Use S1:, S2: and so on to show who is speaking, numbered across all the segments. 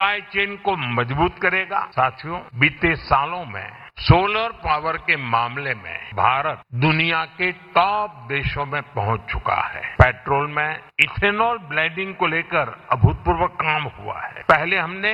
S1: Supply chain को मजबूत करेगा। साथियों, बीते सालों में सोलर पावर के मामले में भारत दुनिया के टॉप देशों में पहुंच चुका है। पेट्रोल में इथेनॉल ब्लेंडिंग को लेकर अभूतपूर्व काम हुआ है। पहले हमने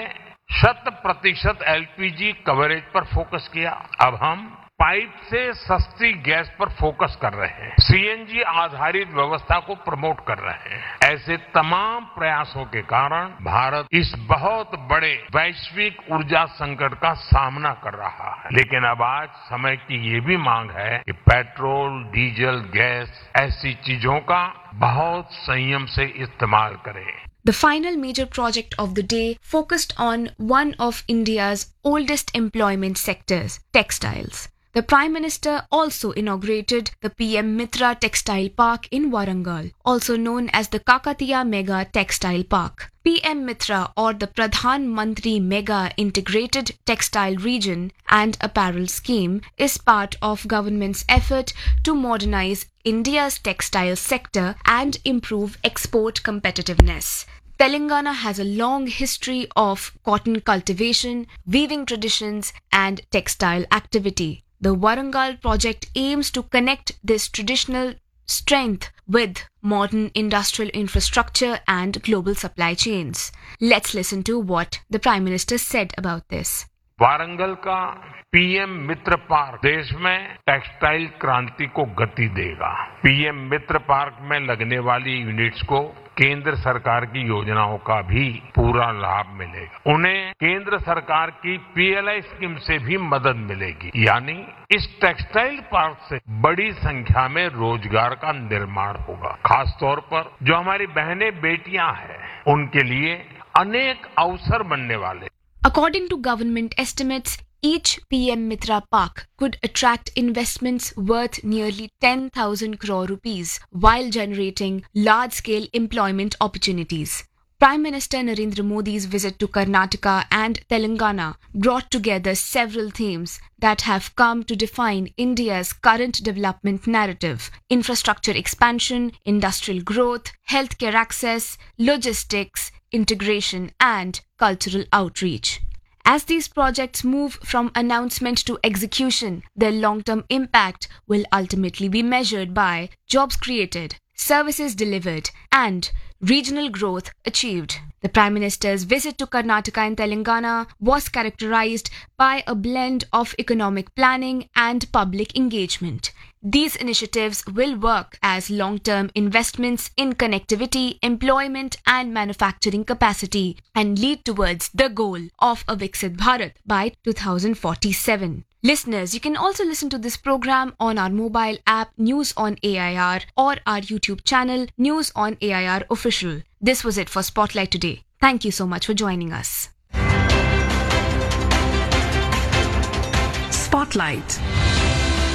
S1: 100% एलपीजी कवरेज पर फोकस किया। अब हम पाइप से सस्ती गैस पर फोकस कर रहे हैं। सीएनजी आधारित व्यवस्था को प्रमोट कर रहे हैं। ऐसे तमाम प्रयासों के कारण भारत इस बहुत बड़े वैश्विक ऊर्जा संकट का सामना कर रहा है। लेकिन अब आज समय की ये भी मांग है कि पेट्रोल, डीजल, गैस ऐसी चीजों का बहुत संयम से इस्तेमाल करें।
S2: The final major project of the day focused on one of India's oldest employment sectors, textiles. The Prime Minister also inaugurated the PM Mitra Textile Park in Warangal, also known as the Kakatiya Mega Textile Park. PM Mitra, or the Pradhan Mantri Mega Integrated Textile Region and Apparel Scheme, is part of government's effort to modernize India's textile sector and improve export competitiveness. Telangana has a long history of cotton cultivation, weaving traditions, and textile activity. The Warangal project aims to connect this traditional strength with modern industrial infrastructure and global supply chains. Let's listen to what the Prime Minister said about this.
S1: Warangal का PM मित्र park देश में textile क्रांति को गति देगा। PM मित्र park में लगने वाली यूनिट्स को केंद्र सरकार की योजनाओं का भी पूरा लाभ मिलेगा। उन्हें केंद्र सरकार की पीएलआई स्कीम से भी मदद मिलेगी। यानी इस टेक्सटाइल पार्क से बड़ी संख्या में रोजगार का निर्माण होगा। खास तौर पर जो हमारी बहनें बेटियां हैं, उनके लिए अनेक अवसर बनने वाले।
S2: According to government estimates, each PM Mitra Park could attract investments worth nearly 10,000 crore rupees while generating large-scale employment opportunities. Prime Minister Narendra Modi's visit to Karnataka and Telangana brought together several themes that have come to define India's current development narrative: infrastructure expansion, industrial growth, healthcare access, logistics, integration, and cultural outreach. As these projects move from announcement to execution, their long-term impact will ultimately be measured by jobs created, services delivered, and regional growth achieved. The Prime Minister's visit to Karnataka and Telangana was characterized by a blend of economic planning and public engagement. These initiatives will work as long-term investments in connectivity, employment, and manufacturing capacity and lead towards the goal of a Viksit Bharat by 2047. Listeners, you can also listen to this program on our mobile app News on AIR or our YouTube channel News on AIR Official. This was it for Spotlight today. Thank you so much for joining us.
S3: Spotlight.